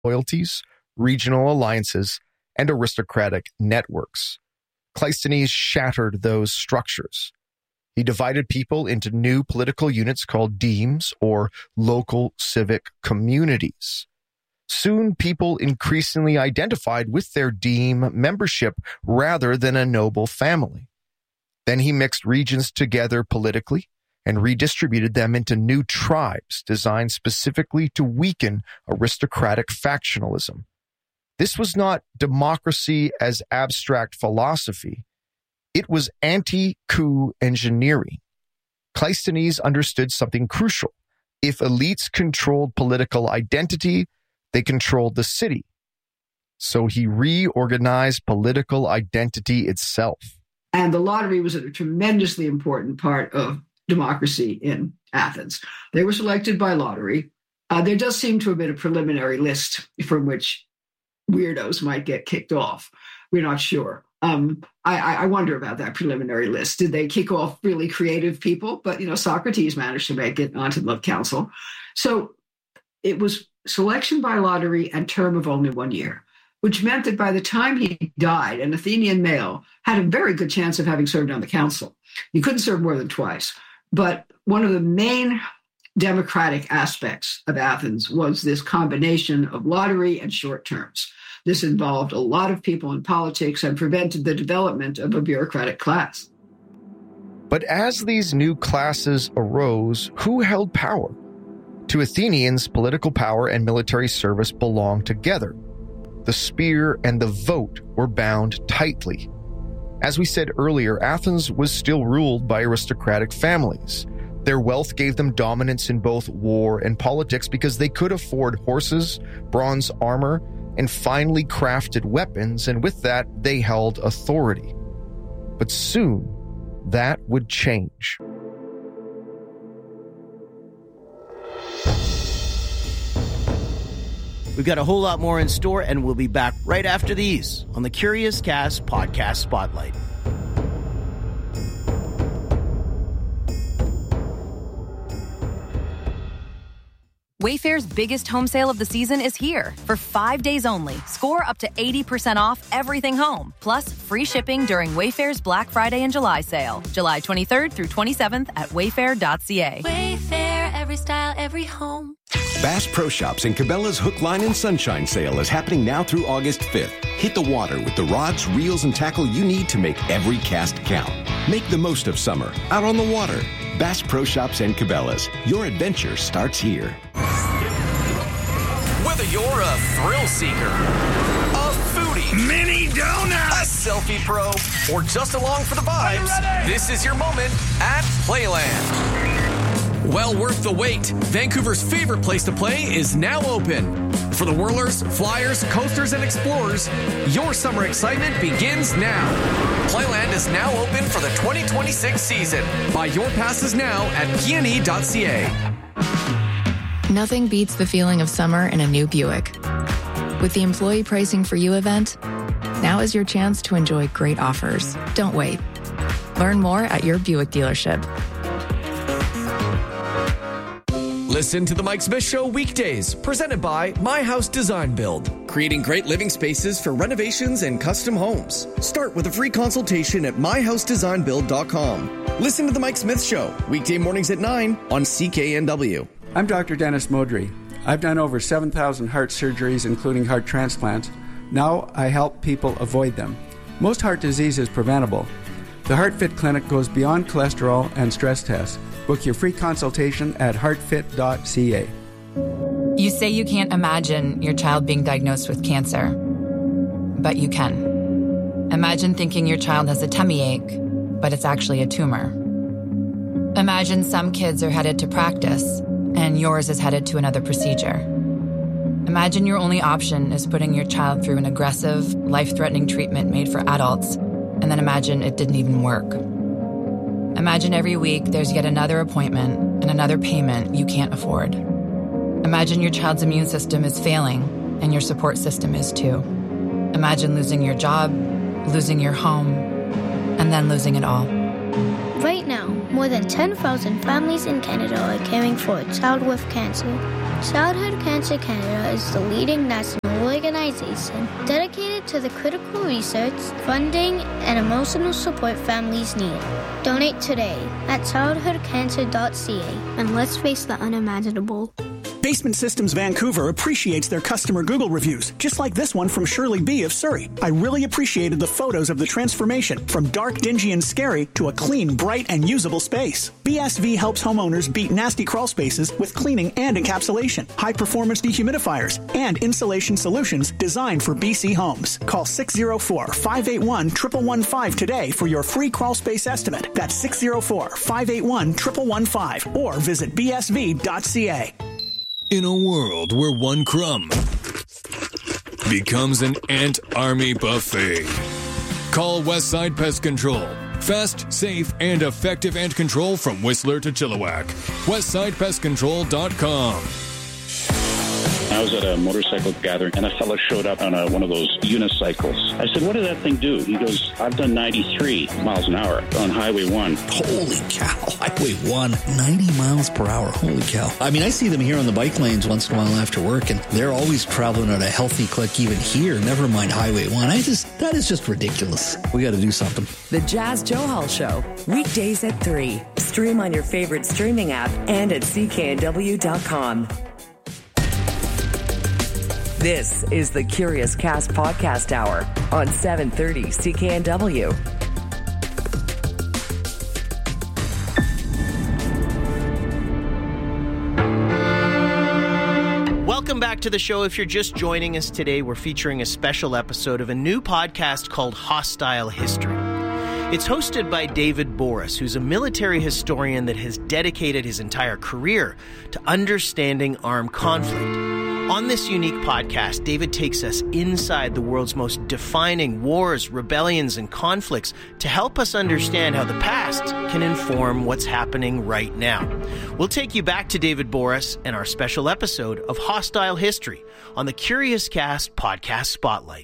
loyalties, regional alliances, and aristocratic networks. Cleisthenes shattered those structures. He divided people into new political units called demes, or local civic communities. Soon, people increasingly identified with their deme membership rather than a noble family. Then he mixed regions together politically and redistributed them into new tribes designed specifically to weaken aristocratic factionalism. This was not democracy as abstract philosophy. It was anti-coup engineering. Cleisthenes understood something crucial. If elites controlled political identity, they controlled the city. So he reorganized political identity itself. And the lottery was a tremendously important part of democracy in Athens. They were selected by lottery. There does seem to have been a preliminary list from which weirdos might get kicked off. We're not sure. I wonder about that preliminary list. Did they kick off really creative people? But, Socrates managed to make it onto the council. So it was selection by lottery and term of only 1 year, which meant that by the time he died, an Athenian male had a very good chance of having served on the council. You couldn't serve more than twice. But one of the main democratic aspects of Athens was this combination of lottery and short terms. This involved a lot of people in politics and prevented the development of a bureaucratic class. But as these new classes arose, who held power? To Athenians, political power and military service belonged together. The spear and the vote were bound tightly. As we said earlier, Athens was still ruled by aristocratic families. Their wealth gave them dominance in both war and politics because they could afford horses, bronze armor, and finely crafted weapons, and with that, they held authority. But soon, that would change. We've got a whole lot more in store, and we'll be back right after these on the Curious Cast Podcast Spotlight. Wayfair's biggest home sale of the season is here. For 5 days only, score up to 80% off everything home, plus free shipping during Wayfair's Black Friday and July sale, July 23rd through 27th at wayfair.ca. Wayfair, every style, every home. Bass Pro Shops and Cabela's Hook, Line, and Sunshine sale is happening now through August 5th. Hit the water with the rods, reels, and tackle you need to make every cast count. Make the most of summer out on the water. Bass Pro Shops and Cabela's. Your adventure starts here. Whether you're a thrill seeker, a foodie, mini donut, a selfie pro, or just along for the vibes, this is your moment at Playland. Well worth the wait. Vancouver's favorite place to play is now open. For the whirlers, flyers, coasters, and explorers, your summer excitement begins now. Playland is now open for the 2026 season. Buy your passes now at pne.ca. Nothing beats the feeling of summer in a new Buick. With the Employee Pricing for You event, now is your chance to enjoy great offers. Don't wait. Learn more at your Buick dealership. Listen to The Mike Smith Show weekdays, presented by My House Design Build, creating great living spaces for renovations and custom homes. Start with a free consultation at myhousedesignbuild.com. Listen to The Mike Smith Show, weekday mornings at 9 on CKNW. I'm Dr. Dennis Modry. I've done over 7,000 heart surgeries, including heart transplants. Now I help people avoid them. Most heart disease is preventable. The HeartFit Clinic goes beyond cholesterol and stress tests. Book your free consultation at heartfit.ca. You say you can't imagine your child being diagnosed with cancer, but you can. Imagine thinking your child has a tummy ache, but it's actually a tumor. Imagine some kids are headed to practice, and yours is headed to another procedure. Imagine your only option is putting your child through an aggressive, life-threatening treatment made for adults, and then imagine it didn't even work. Imagine every week there's yet another appointment and another payment you can't afford. Imagine your child's immune system is failing, and your support system is too. Imagine losing your job, losing your home, and then losing it all. Right now, more than 10,000 families in Canada are caring for a child with cancer. Childhood Cancer Canada is the leading national organization dedicated to the critical research, funding, and emotional support families need. Donate today at childhoodcancer.ca and let's face the unimaginable. Basement Systems Vancouver appreciates their customer Google reviews, just like this one from Shirley B. of Surrey. I really appreciated the photos of the transformation from dark, dingy, and scary to a clean, bright, and usable space. BSV helps homeowners beat nasty crawl spaces with cleaning and encapsulation, high-performance dehumidifiers, and insulation solutions designed for BC homes. Call 604-581-1115 today for your free crawl space estimate. That's 604-581-1115 or visit bsv.ca. In a world where one crumb becomes an ant army buffet, call Westside Pest Control. Fast, safe, and effective ant control from Whistler to Chilliwack. WestsidePestControl.com. I was at a motorcycle gathering, and a fellow showed up on one of those unicycles. I said, what did that thing do? He goes, I've done 93 miles an hour on Highway 1. Holy cow. Highway 1, 90 miles per hour. Holy cow. I mean, I see them here on the bike lanes once in a while after work, and they're always traveling at a healthy click even here, never mind Highway 1. That is just ridiculous. We got to do something. The Jazz Joe Hall Show, weekdays at 3. Stream on your favorite streaming app and at cknw.com. This is the Curious Cast Podcast Hour on 730 CKNW. Welcome back to the show. If you're just joining us today, we're featuring a special episode of a new podcast called Hostile History. It's hosted by David Boris, who's a military historian that has dedicated his entire career to understanding armed conflict. On this unique podcast, David takes us inside the world's most defining wars, rebellions, and conflicts to help us understand how the past can inform what's happening right now. We'll take you back to David Boris and our special episode of Hostile History on the Curious Cast Podcast Spotlight.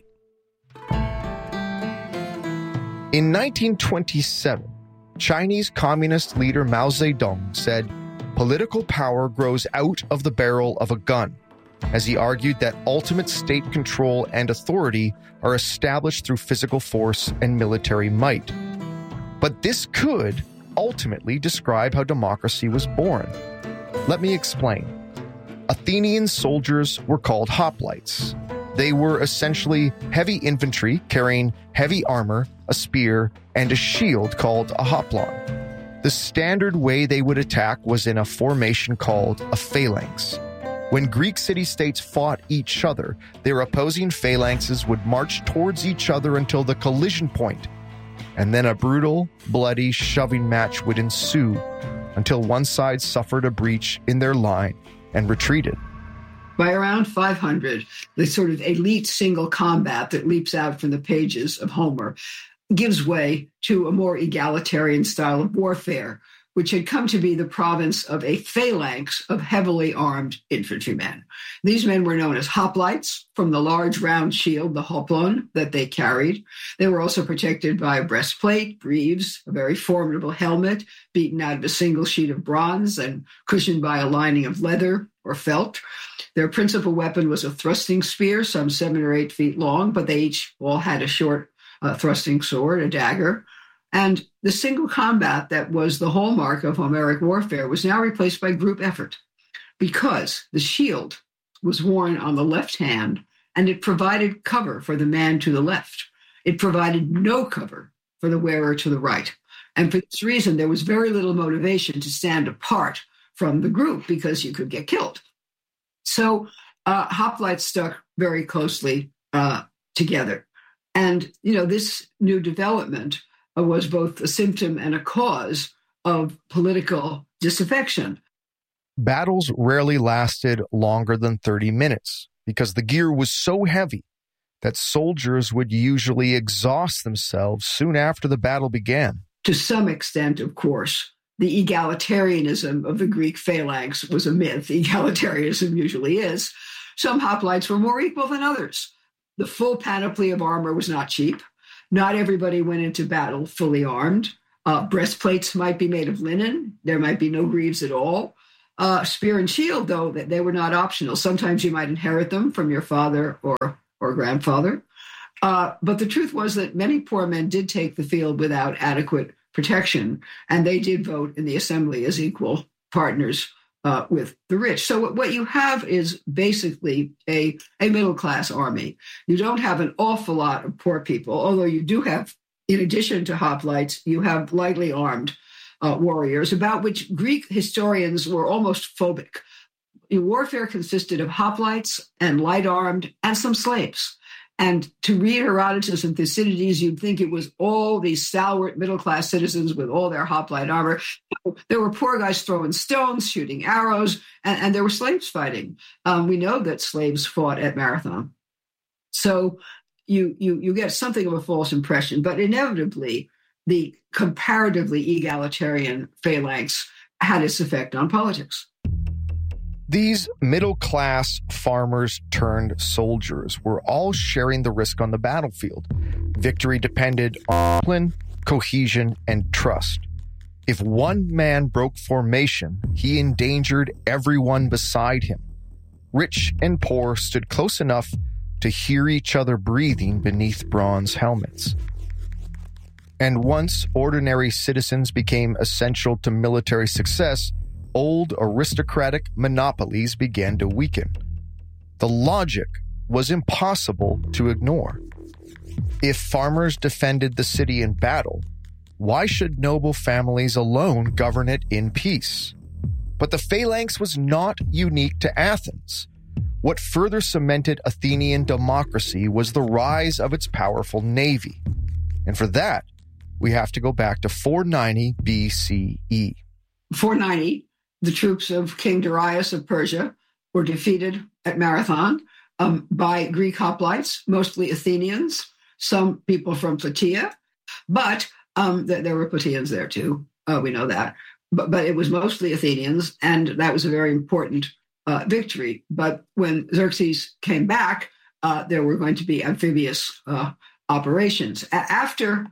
In 1927, Chinese Communist leader Mao Zedong said, "Political power grows out of the barrel of a gun," as he argued that ultimate state control and authority are established through physical force and military might. But this could ultimately describe how democracy was born. Let me explain. Athenian soldiers were called hoplites. They were essentially heavy infantry carrying heavy armor, a spear, and a shield called a hoplon. The standard way they would attack was in a formation called a phalanx. When Greek city-states fought each other, their opposing phalanxes would march towards each other until the collision point, and then a brutal, bloody shoving match would ensue until one side suffered a breach in their line and retreated. By around 500, the sort of elite single combat that leaps out from the pages of Homer gives way to a more egalitarian style of warfare, which had come to be the province of a phalanx of heavily armed infantrymen. These men were known as hoplites from the large round shield, the hoplon, that they carried. They were also protected by a breastplate, greaves, a very formidable helmet, beaten out of a single sheet of bronze and cushioned by a lining of leather or felt. Their principal weapon was a thrusting spear, some 7 or 8 feet long, but they each all had a short thrusting sword, a dagger. And the single combat that was the hallmark of Homeric warfare was now replaced by group effort because the shield was worn on the left hand and it provided cover for the man to the left. It provided no cover for the wearer to the right. And for this reason, there was very little motivation to stand apart from the group because you could get killed. So hoplites stuck very closely together. And, this new development was both a symptom and a cause of political disaffection. Battles rarely lasted longer than 30 minutes because the gear was so heavy that soldiers would usually exhaust themselves soon after the battle began. To some extent, of course, the egalitarianism of the Greek phalanx was a myth. Egalitarianism usually is. Some hoplites were more equal than others. The full panoply of armor was not cheap. Not everybody went into battle fully armed. Breastplates might be made of linen. There might be no greaves at all. Spear and shield, though, that they were not optional. Sometimes you might inherit them from your father or grandfather. But the truth was that many poor men did take the field without adequate protection, and they did vote in the assembly as equal partners with the rich. So what you have is basically a middle-class army. You don't have an awful lot of poor people, although you do have, in addition to hoplites, you have lightly armed warriors, about which Greek historians were almost phobic. Warfare consisted of hoplites and light-armed and some slaves. And to read Herodotus and Thucydides, you'd think it was all these stalwart middle-class citizens with all their hoplite armor. There were poor guys throwing stones, shooting arrows, and there were slaves fighting. We know that slaves fought at Marathon. So you get something of a false impression, but inevitably, the comparatively egalitarian phalanx had its effect on politics. These middle-class farmers turned soldiers were all sharing the risk on the battlefield. Victory depended on discipline, cohesion, and trust. If one man broke formation, he endangered everyone beside him. Rich and poor stood close enough to hear each other breathing beneath bronze helmets. And once ordinary citizens became essential to military success, old aristocratic monopolies began to weaken. The logic was impossible to ignore. If farmers defended the city in battle, why should noble families alone govern it in peace? But the phalanx was not unique to Athens. What further cemented Athenian democracy was the rise of its powerful navy. And for that, we have to go back to 490 BCE. 490, the troops of King Darius of Persia were defeated at Marathon by Greek hoplites, mostly Athenians, some people from Plataea, but there were Plataeans there too. We know that. But it was mostly Athenians, and that was a very important victory. But when Xerxes came back, there were going to be amphibious operations. After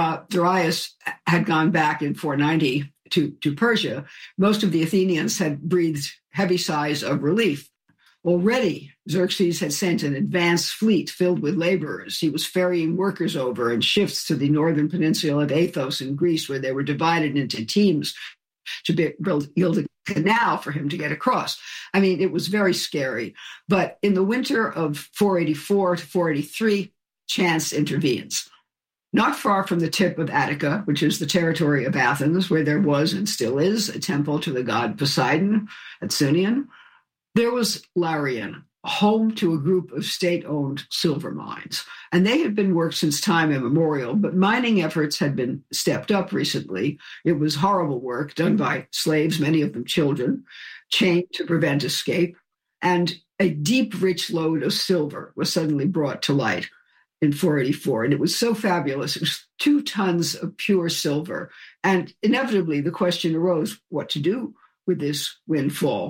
Darius had gone back in 490 to Persia, most of the Athenians had breathed heavy sighs of relief. Already, Xerxes had sent an advanced fleet filled with laborers. He was ferrying workers over in shifts to the northern peninsula of Athos in Greece, where they were divided into teams to build a canal for him to get across. I mean, it was very scary. But in the winter of 484 to 483, chance intervenes. Not far from the tip of Attica, which is the territory of Athens, where there was and still is a temple to the god Poseidon at Sunion, there was Larion, home to a group of state-owned silver mines. And they had been worked since time immemorial, but mining efforts had been stepped up recently. It was horrible work done by slaves, many of them children, chained to prevent escape. And a deep, rich lode of silver was suddenly brought to light in 484. And it was so fabulous. It was 2 tons of pure silver. And inevitably, the question arose what to do with this windfall.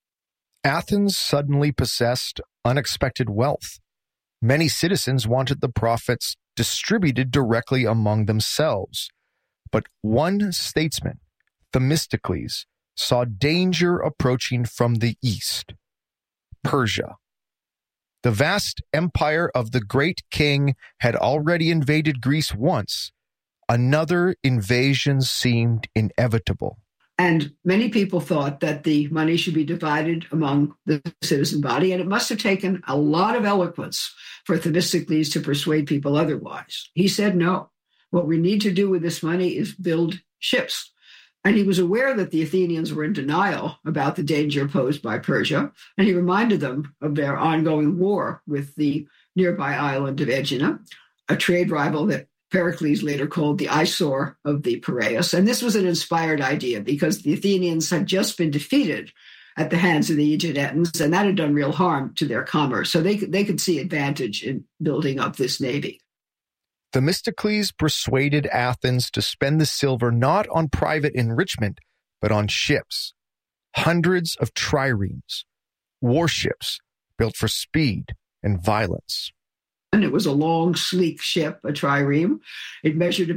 Athens suddenly possessed unexpected wealth. Many citizens wanted the profits distributed directly among themselves. But one statesman, Themistocles, saw danger approaching from the east, Persia. The vast empire of the great king had already invaded Greece once. Another invasion seemed inevitable. And many people thought that the money should be divided among the citizen body, and it must have taken a lot of eloquence for Themistocles to persuade people otherwise. He said, no, what we need to do with this money is build ships. And he was aware that the Athenians were in denial about the danger posed by Persia, and he reminded them of their ongoing war with the nearby island of Aegina, a trade rival that Pericles later called the eyesore of the Piraeus. And this was an inspired idea because the Athenians had just been defeated at the hands of the Aeginetans, and that had done real harm to their commerce. So they could see advantage in building up this navy. Themistocles persuaded Athens to spend the silver not on private enrichment, but on ships. Hundreds of triremes, warships built for speed and violence. And it was a long, sleek ship, a trireme. It measured about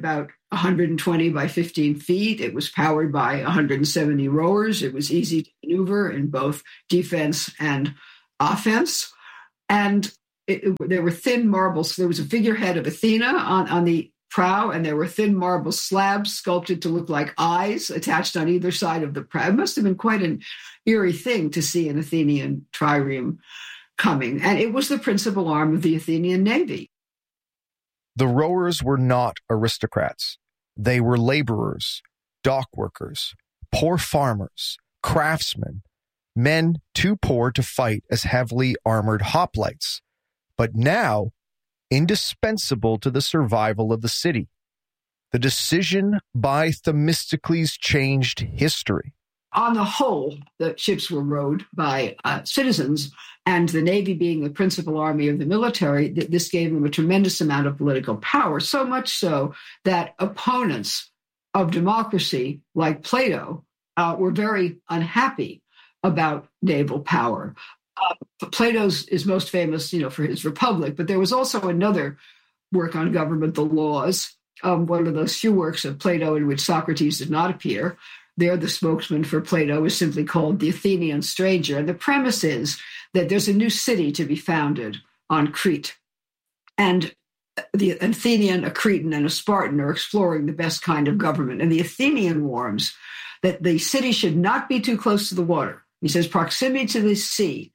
120 by 15 feet. It was powered by 170 rowers. It was easy to maneuver in both defense and offense. And there were thin marbles. There was a figurehead of Athena on the prow, and there were thin marble slabs sculpted to look like eyes attached on either side of the prow. It must have been quite an eerie thing to see an Athenian trireme coming. And it was the principal arm of the Athenian navy. The rowers were not aristocrats. They were laborers, dock workers, poor farmers, craftsmen, men too poor to fight as heavily armored hoplites, but now indispensable to the survival of the city. The decision by Themistocles changed history. On the whole, the ships were rowed by citizens, and the Navy being the principal army of the military, this gave them a tremendous amount of political power, so much so that opponents of democracy, like Plato, were very unhappy about naval power. Plato is most famous, for his Republic, but there was also another work on government, The Laws, one of those few works of Plato in which Socrates did not appear. There, the spokesman for Plato is simply called the Athenian Stranger. And the premise is that there's a new city to be founded on Crete. And the Athenian, a Cretan, and a Spartan are exploring the best kind of government. And the Athenian warns that the city should not be too close to the water. He says proximity to the sea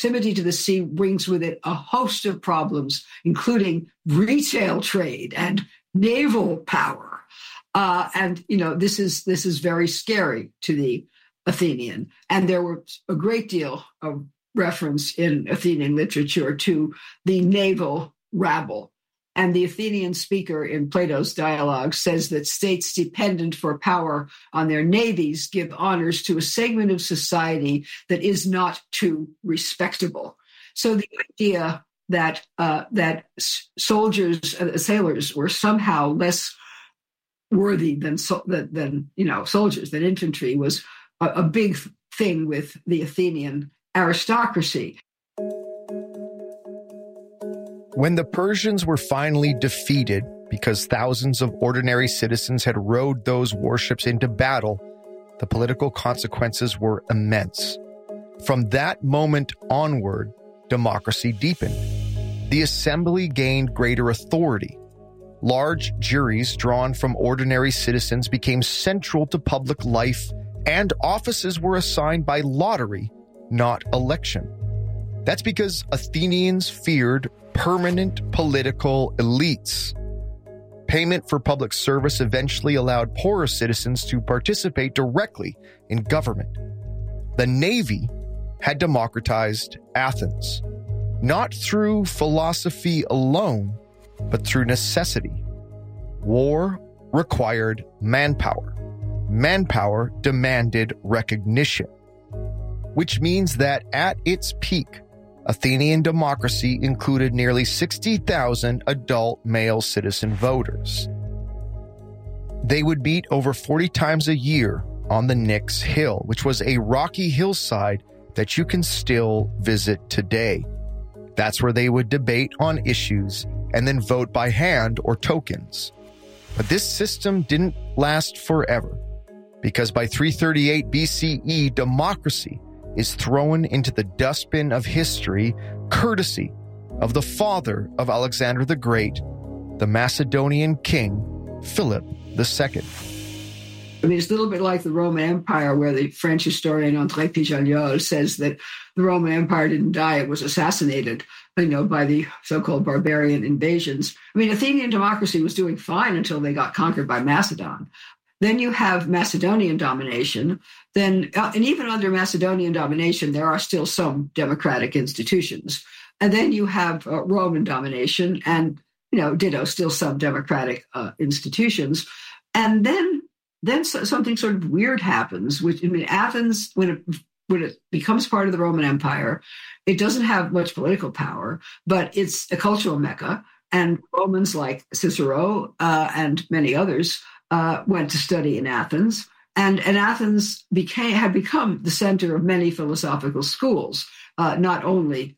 brings with it a host of problems, including retail trade and naval power. This is very scary to the Athenian. And there were a great deal of reference in Athenian literature to the naval rabble. And the Athenian speaker in Plato's dialogue says that states dependent for power on their navies give honors to a segment of society that is not too respectable. So the idea that sailors were somehow less worthy than soldiers, than infantry, was a big thing with the Athenian aristocracy. When the Persians were finally defeated because thousands of ordinary citizens had rowed those warships into battle, the political consequences were immense. From that moment onward, democracy deepened. The assembly gained greater authority. Large juries drawn from ordinary citizens became central to public life, and offices were assigned by lottery, not election. That's because Athenians feared permanent political elites. Payment for public service eventually allowed poorer citizens to participate directly in government. The Navy had democratized Athens, not through philosophy alone, but through necessity. War required manpower. Manpower demanded recognition, which means that at its peak, Athenian democracy included nearly 60,000 adult male citizen voters. They would meet over 40 times a year on the Nix Hill, which was a rocky hillside that you can still visit today. That's where they would debate on issues and then vote by hand or tokens. But this system didn't last forever, because by 338 BCE, democracy is thrown into the dustbin of history, courtesy of the father of Alexander the Great, the Macedonian king, Philip II. I mean, it's a little bit like the Roman Empire, where the French historian André Pijagnol says that the Roman Empire didn't die, it was assassinated, by the so-called barbarian invasions. I mean, Athenian democracy was doing fine until they got conquered by Macedon. Then you have Macedonian domination. And even under Macedonian domination, there are still some democratic institutions. And then you have Roman domination and, ditto, still some democratic institutions. And then something sort of weird happens, Athens, when it becomes part of the Roman Empire, it doesn't have much political power, but it's a cultural mecca. And Romans like Cicero and many others went to study in Athens. And Athens had become the center of many philosophical schools, not only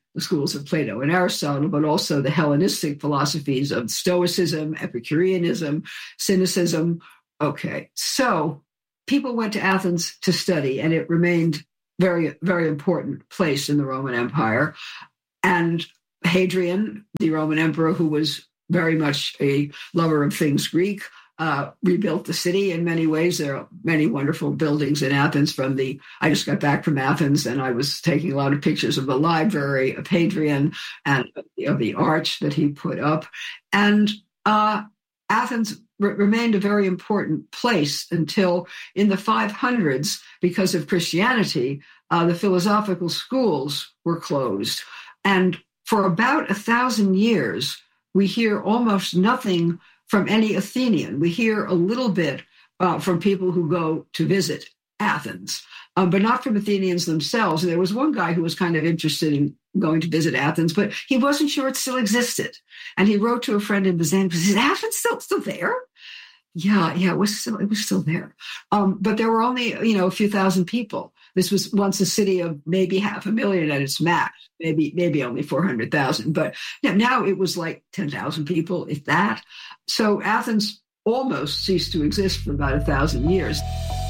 the schools of Plato and Aristotle, but also the Hellenistic philosophies of Stoicism, Epicureanism, Cynicism. Okay, so people went to Athens to study, and it remained very, very important place in the Roman Empire. And Hadrian, the Roman emperor, who was very much a lover of things Greek, rebuilt the city in many ways. There are many wonderful buildings in Athens. I just got back from Athens, and I was taking a lot of pictures of the library of Hadrian and of the arch that he put up. And Athens remained a very important place until in the 500s, because of Christianity, the philosophical schools were closed. And for about 1,000 years, we hear almost nothing from any Athenian. We hear a little bit from people who go to visit Athens, but not from Athenians themselves. There was one guy who was kind of interested in going to visit Athens, but he wasn't sure it still existed. And he wrote to a friend in Byzantium, is Athens still there? Yeah, it was still there. But there were only, a few thousand people. This was once a city of maybe 500,000 at its max, maybe only 400,000. But now it was like 10,000 people, if that. So Athens almost ceased to exist for about 1,000 years.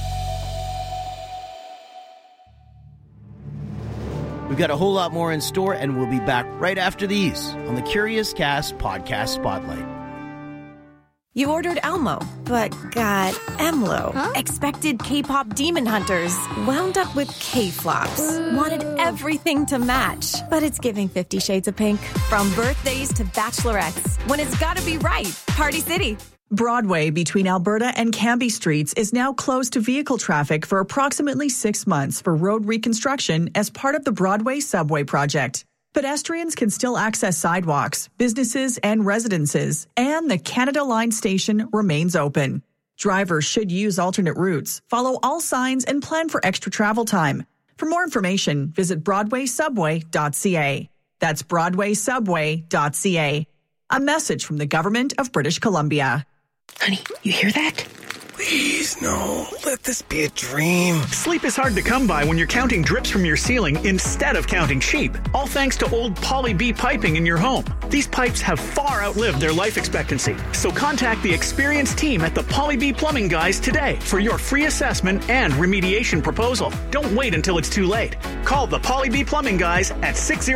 We've got a whole lot more in store, and we'll be back right after these on the Curious Cast Podcast Spotlight. You ordered Elmo, but got Emlo. Huh? Expected K-pop demon hunters, wound up with K-flops. Wanted everything to match, but it's giving 50 Shades of Pink. From birthdays to bachelorettes, when it's gotta be right, Party City. Broadway between Alberta and Cambie Streets is now closed to vehicle traffic for approximately 6 months for road reconstruction as part of the Broadway Subway project. Pedestrians can still access sidewalks, businesses, and residences, and the Canada Line station remains open. Drivers should use alternate routes, follow all signs, and plan for extra travel time. For more information, visit BroadwaySubway.ca. That's BroadwaySubway.ca. A message from the Government of British Columbia. Honey, you hear that? Please, no. Let this be a dream. Sleep is hard to come by when you're counting drips from your ceiling instead of counting sheep. All thanks to old Poly B piping in your home. These pipes have far outlived their life expectancy. So contact the experienced team at the Poly B Plumbing Guys today for your free assessment and remediation proposal. Don't wait until it's too late. Call the Poly B Plumbing Guys at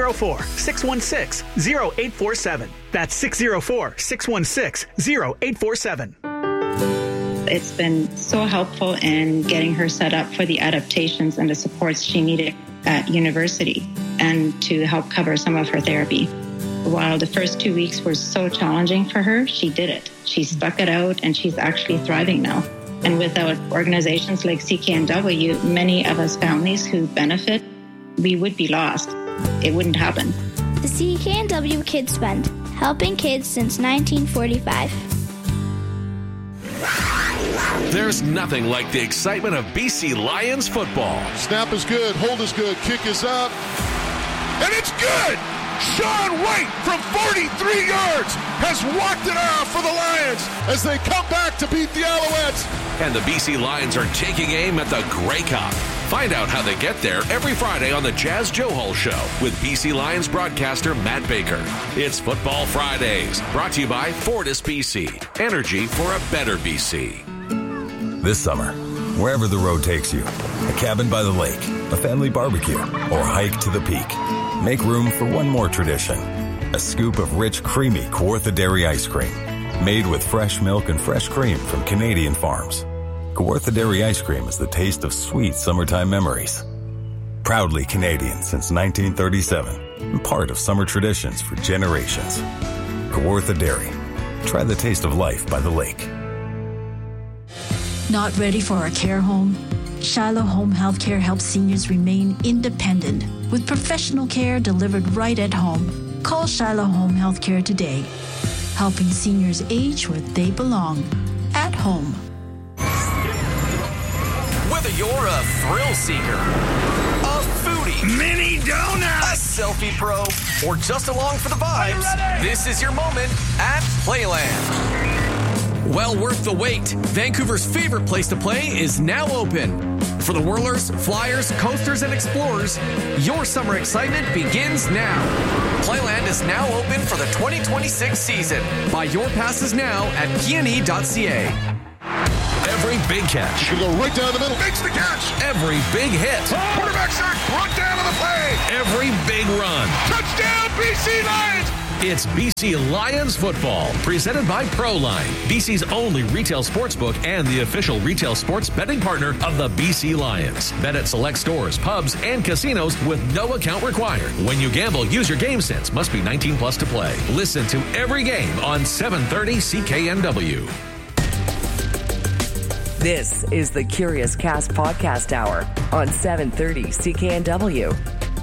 604-616-0847. That's 604-616-0847. It's been so helpful in getting her set up for the adaptations and the supports she needed at university and to help cover some of her therapy. While the first 2 weeks were so challenging for her, she did it. She stuck it out, and she's actually thriving now. And without organizations like CKNW, many of us families who benefit, we would be lost. It wouldn't happen. The CKNW Kids Fund, helping kids since 1945. There's nothing like the excitement of BC Lions football. Snap is good, hold is good, kick is up, and it's good! Sean White from 43 yards has walked it off for the Lions as they come back to beat the Alouettes. And the BC Lions are taking aim at the Grey Cup. Find out how they get there every Friday on the Jazz Johal Show with BC Lions broadcaster Matt Baker. It's Football Fridays, brought to you by Fortis BC. Energy for a better BC. This summer, wherever the road takes you, a cabin by the lake, a family barbecue, or a hike to the peak, make room for one more tradition. A scoop of rich, creamy Kawartha Dairy ice cream, made with fresh milk and fresh cream from Canadian farms. Kawartha Dairy ice cream is the taste of sweet summertime memories. Proudly Canadian since 1937 and part of summer traditions for generations. Kawartha Dairy. Try the taste of life by the lake. Not ready for a care home? Shiloh Home Healthcare helps seniors remain independent with professional care delivered right at home. Call Shiloh Home Healthcare today, helping seniors age where they belong, at home. Whether you're a thrill seeker, a foodie, mini donut, a selfie pro, or just along for the vibes, this is your moment at Playland. Well worth the wait. Vancouver's favorite place to play is now open. For the whirlers, flyers, coasters, and explorers, your summer excitement begins now. Playland is now open for the 2026 season. Buy your passes now at pne.ca. Every big catch. You can go right down the middle. Makes the catch. Every big hit. Quarterback sack. Brought down on the play. Every big run. Touchdown, BC Lions. It's BC Lions football, presented by Proline, BC's only retail sportsbook and the official retail sports betting partner of the BC Lions. Bet at select stores, pubs, and casinos with no account required. When you gamble, use your game sense. Must be 19 plus to play. Listen to every game on 730 CKNW. This is the Curious Cast Podcast Hour on 730 CKNW.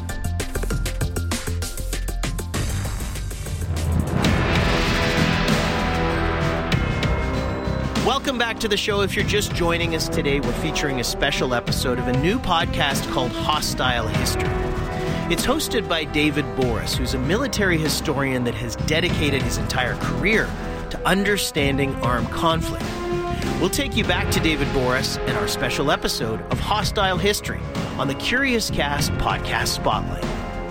Welcome back to the show. If you're just joining us today, we're featuring a special episode of a new podcast called Hostile History. It's hosted by David Boris, who's a military historian that has dedicated his entire career to understanding armed conflict. We'll take you back to David Boris and our special episode of Hostile History on the Curious Cast Podcast Spotlight.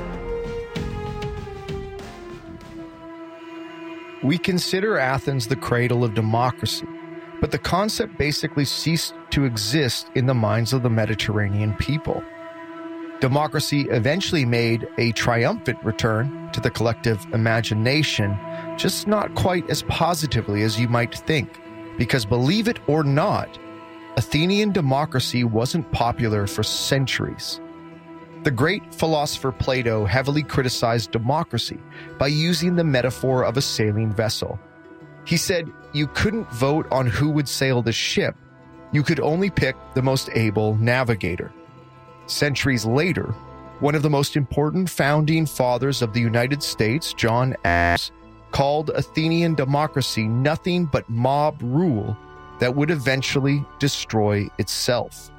We consider Athens the cradle of democracy, but the concept basically ceased to exist in the minds of the Mediterranean people. Democracy eventually made a triumphant return to the collective imagination, just not quite as positively as you might think, because believe it or not, Athenian democracy wasn't popular for centuries. The great philosopher Plato heavily criticized democracy by using the metaphor of a sailing vessel. He said you couldn't vote on who would sail the ship. You could only pick the most able navigator. Centuries later, one of the most important founding fathers of the United States, John Adams, called Athenian democracy nothing but mob rule that would eventually destroy itself.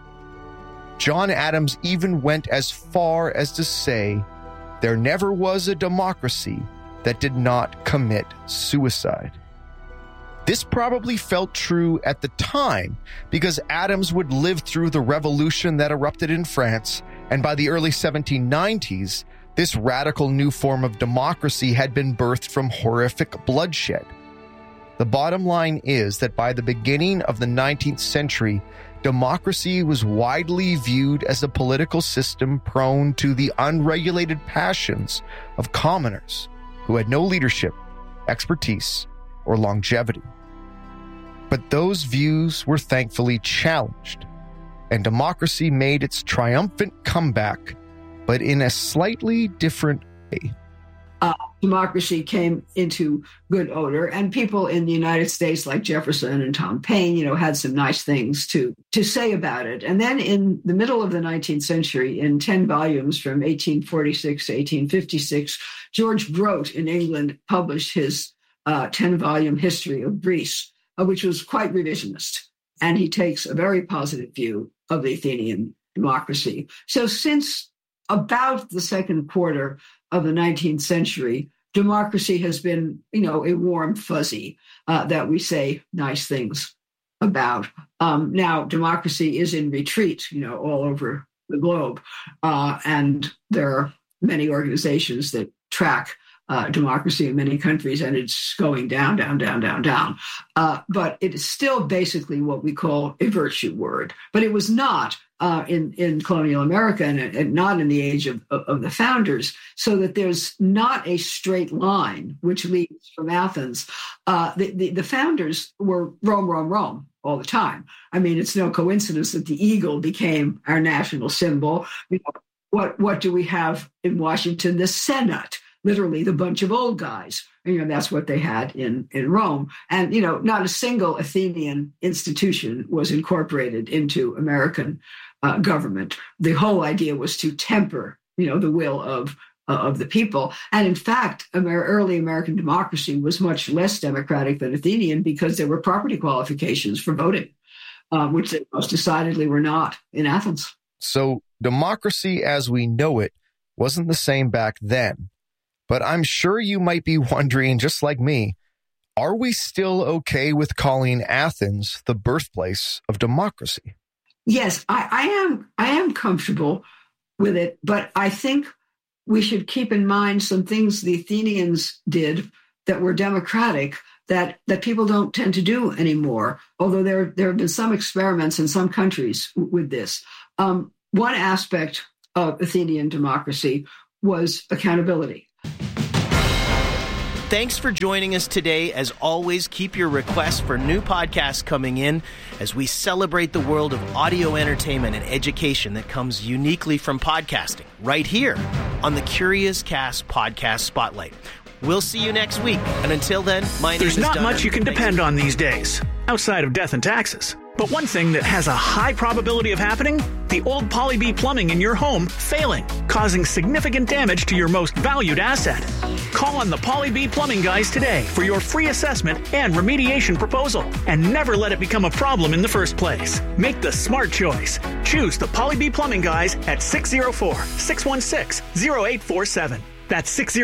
John Adams even went as far as to say there never was a democracy that did not commit suicide. This probably felt true at the time because Adams would live through the revolution that erupted in France, and by the early 1790s, this radical new form of democracy had been birthed from horrific bloodshed. The bottom line is that by the beginning of the 19th century, democracy was widely viewed as a political system prone to the unregulated passions of commoners who had no leadership, expertise, or longevity. But those views were thankfully challenged, and democracy made its triumphant comeback, but in a slightly different way. Democracy came into good odor, and people in the United States like Jefferson and Tom Paine, had some nice things to say about it. And then in the middle of the 19th century, in 10 volumes from 1846 to 1856, George Grote in England published his 10-volume history of Greece, which was quite revisionist. And he takes a very positive view of the Athenian democracy. So since about the second quarter of the 19th century, democracy has been, a warm fuzzy that we say nice things about. Now, democracy is in retreat, all over the globe. And there are many organizations that track democracy in many countries, and it's going down, down, down, down, down. But it is still basically what we call a virtue word. But it was not in colonial America and not in the age of the founders, so that there's not a straight line which leads from Athens. The founders were Rome, Rome, Rome all the time. I mean, it's no coincidence that the eagle became our national symbol. What do we have in Washington? The Senate. Literally the bunch of old guys. That's what they had in Rome. And, not a single Athenian institution was incorporated into American government. The whole idea was to temper, the will of the people. And in fact, early American democracy was much less democratic than Athenian because there were property qualifications for voting, which they most decidedly were not in Athens. So democracy as we know it wasn't the same back then. But I'm sure you might be wondering, just like me, Are we still okay with calling Athens the birthplace of democracy? Yes, I am comfortable with it, but I think we should keep in mind some things the Athenians did that were democratic that people don't tend to do anymore, although there have been some experiments in some countries with this. One aspect of Athenian democracy was accountability. Thanks for joining us today. As always, keep your requests for new podcasts coming in as we celebrate the world of audio entertainment and education that comes uniquely from podcasting right here on the Curious Cast Podcast Spotlight. We'll see you next week. And until then, my name is Don. There's not much you can depend on these days, outside of death and taxes. But one thing that has a high probability of happening, the old Poly B plumbing in your home failing, causing significant damage to your most valued asset. Call on the Poly B plumbing guys today for your free assessment and remediation proposal, and never let it become a problem in the first place. Make the smart choice. Choose the Poly B plumbing guys at 604-616-0847. That's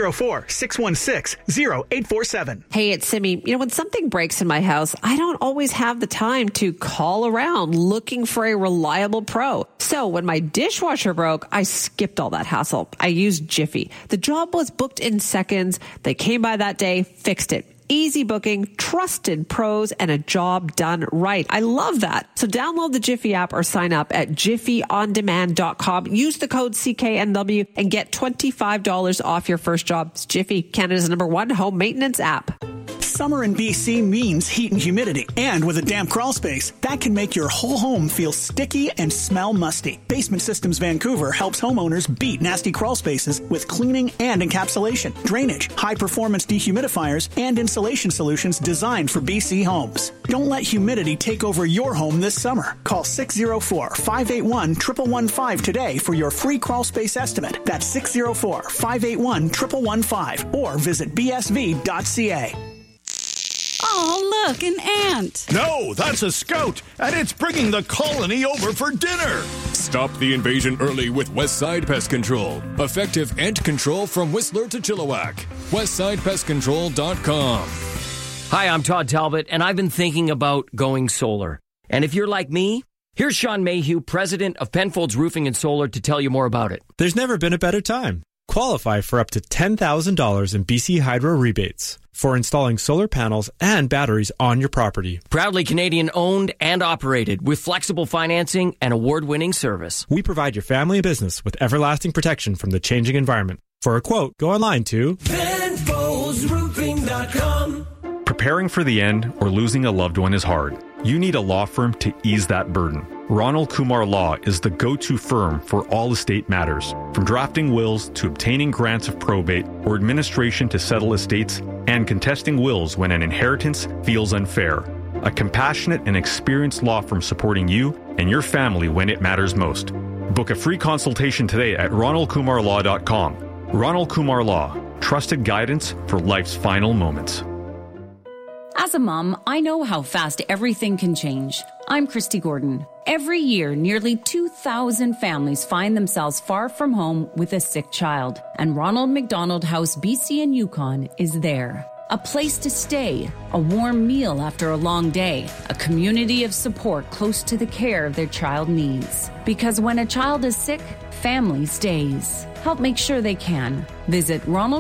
604-616-0847. Hey, it's Simi. When something breaks in my house, I don't always have the time to call around looking for a reliable pro. So when my dishwasher broke, I skipped all that hassle. I used Jiffy. The job was booked in seconds. They came by that day, fixed it. Easy booking, trusted pros, and a job done right. I love that. So download the Jiffy app or sign up at jiffyondemand.com. Use the code CKNW and get $25 off your first job. It's Jiffy, Canada's #1 home maintenance app. Summer in BC means heat and humidity. And with a damp crawl space, that can make your whole home feel sticky and smell musty. Basement Systems Vancouver helps homeowners beat nasty crawl spaces with cleaning and encapsulation, drainage, high-performance dehumidifiers, and insulation solutions designed for BC homes. Don't let humidity take over your home this summer. Call 604-581-1115 today for your free crawl space estimate. That's 604-581-1115 or visit bsv.ca. Oh, look, an ant. No, that's a scout, and it's bringing the colony over for dinner. Stop the invasion early with Westside Pest Control. Effective ant control from Whistler to Chilliwack. WestsidePestControl.com. Hi, I'm Todd Talbot, and I've been thinking about going solar. And if you're like me, here's Sean Mayhew, president of Penfolds Roofing and Solar, to tell you more about it. There's never been a better time. Qualify for up to $10,000 in BC Hydro rebates for installing solar panels and batteries on your property. Proudly Canadian owned and operated with flexible financing and award-winning service. We provide your family and business with everlasting protection from the changing environment. For a quote, go online to PenfoldsRoofing.com. Preparing for the end or losing a loved one is hard. You need a law firm to ease that burden. Ronald Kumar Law is the go-to firm for all estate matters, from drafting wills to obtaining grants of probate or administration to settle estates and contesting wills when an inheritance feels unfair. A compassionate and experienced law firm supporting you and your family when it matters most. Book a free consultation today at ronaldkumarlaw.com. Ronald Kumar Law, trusted guidance for life's final moments. As a mom, I know how fast everything can change. I'm Christy Gordon. Every year, nearly 2,000 families find themselves far from home with a sick child. And Ronald McDonald House BC and Yukon is there. A place to stay, a warm meal after a long day, a community of support close to the care of their child needs. Because when a child is sick, family stays. Help make sure they can. Visit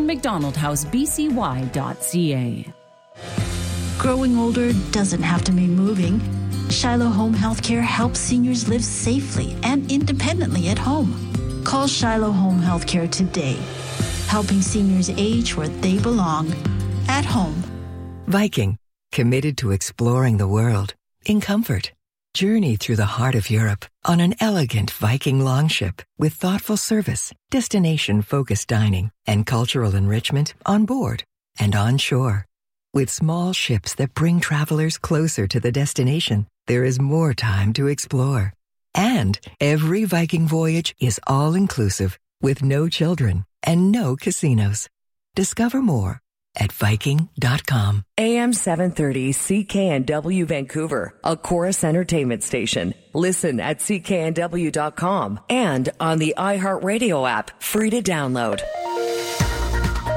ronaldmcdonaldhousebcy.ca. Growing older doesn't have to mean moving. Shiloh Home Healthcare helps seniors live safely and independently at home. Call Shiloh Home Healthcare today, helping seniors age where they belong, at home. Viking, committed to exploring the world in comfort. Journey through the heart of Europe on an elegant Viking longship with thoughtful service, destination-focused dining, and cultural enrichment on board and on shore. With small ships that bring travelers closer to the destination, there is more time to explore. And every Viking voyage is all-inclusive with no children and no casinos. Discover more at Viking.com. AM 730 CKNW Vancouver, a Chorus Entertainment station. Listen at CKNW.com and on the iHeartRadio app, free to download.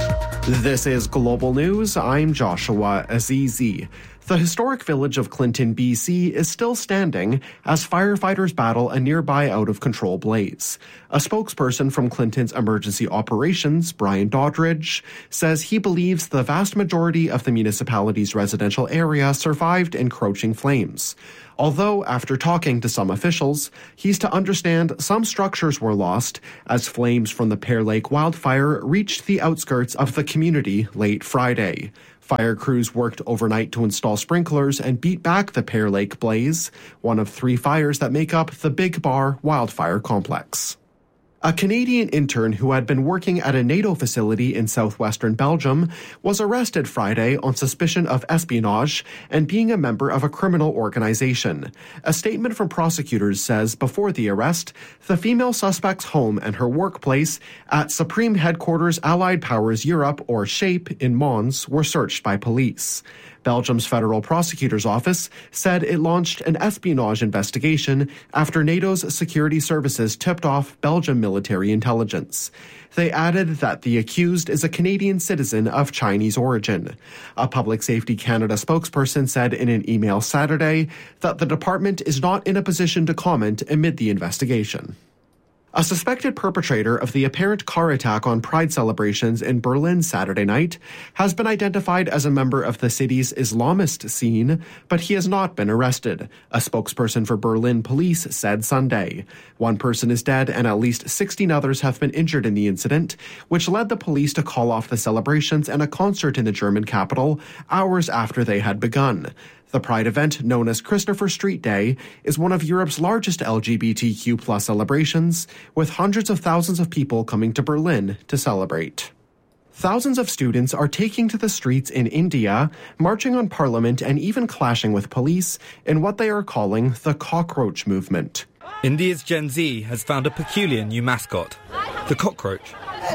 This is Global News. I'm Joshua Azizi. The historic village of Clinton, BC is still standing as firefighters battle a nearby out-of-control blaze. A spokesperson from Clinton's emergency operations, Brian Doddridge, says he believes the vast majority of the municipality's residential area survived encroaching flames. Although, after talking to some officials, he's to understand some structures were lost as flames from the Pear Lake wildfire reached the outskirts of the community late Friday. Fire crews worked overnight to install sprinklers and beat back the Pear Lake blaze, one of 3 fires that make up the Big Bar wildfire complex. A Canadian intern who had been working at a NATO facility in southwestern Belgium was arrested Friday on suspicion of espionage and being a member of a criminal organization. A statement from prosecutors says before the arrest, the female suspect's home and her workplace at Supreme Headquarters Allied Powers Europe, or SHAPE, in Mons were searched by police. Belgium's federal prosecutor's office said it launched an espionage investigation after NATO's security services tipped off Belgian military intelligence. They added that the accused is a Canadian citizen of Chinese origin. A Public Safety Canada spokesperson said in an email Saturday that the department is not in a position to comment amid the investigation. A suspected perpetrator of the apparent car attack on Pride celebrations in Berlin Saturday night has been identified as a member of the city's Islamist scene, but he has not been arrested, a spokesperson for Berlin police said Sunday. 1 person is dead and at least 16 others have been injured in the incident, which led the police to call off the celebrations and a concert in the German capital hours after they had begun. The Pride event, known as Christopher Street Day, is one of Europe's largest LGBTQ+ celebrations, with hundreds of thousands of people coming to Berlin to celebrate. Thousands of students are taking to the streets in India, marching on parliament and even clashing with police in what they are calling the cockroach movement. India's Gen Z has found a peculiar new mascot, the cockroach.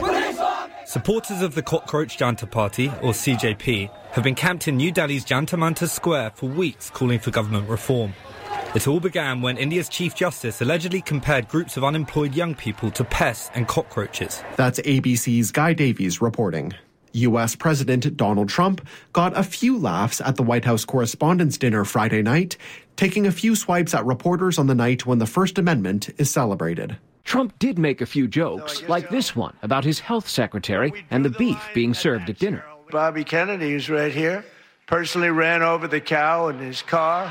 Supporters of the Cockroach Janta Party, or CJP, have been camped in New Delhi's Jantar Mantar Square for weeks calling for government reform. It all began when India's Chief Justice allegedly compared groups of unemployed young people to pests and cockroaches. That's ABC's Guy Davies reporting. U.S. President Donald Trump got a few laughs at the White House Correspondents' Dinner Friday night, taking a few swipes at reporters on the night when the First Amendment is celebrated. Trump did make a few jokes, like this one about his health secretary and the beef being served at dinner. Bobby Kennedy, who's right here, personally ran over the cow in his car.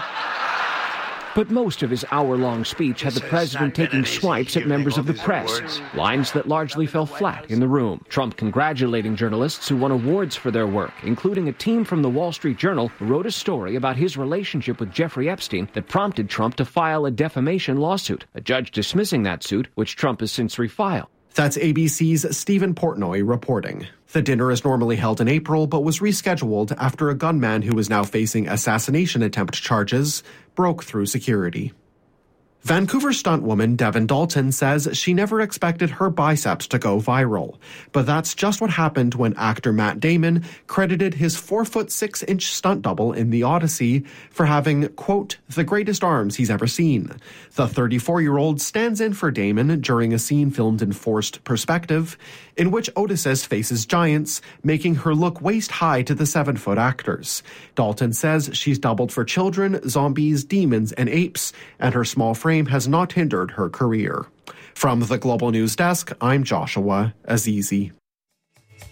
But most of his hour-long speech had the president taking swipes at members of the press, lines that largely fell flat in the room. Trump congratulating journalists who won awards for their work, including a team from the Wall Street Journal who wrote a story about his relationship with Jeffrey Epstein that prompted Trump to file a defamation lawsuit, a judge dismissing that suit, which Trump has since refiled. That's ABC's Stephen Portnoy reporting. The dinner is normally held in April, but was rescheduled after a gunman who is now facing assassination attempt charges broke through security. Vancouver stuntwoman Devin Dalton says she never expected her biceps to go viral. But that's just what happened when actor Matt Damon credited his 4'6" stunt double in The Odyssey for having, quote, the greatest arms he's ever seen. The 34-year-old stands in for Damon during a scene filmed in forced perspective, in which Odysseus faces giants, making her look waist-high to the 7-foot actors. Dalton says she's doubled for children, zombies, demons, and apes, and her small frame has not hindered her career. From the Global News Desk, I'm Joshua Azizi.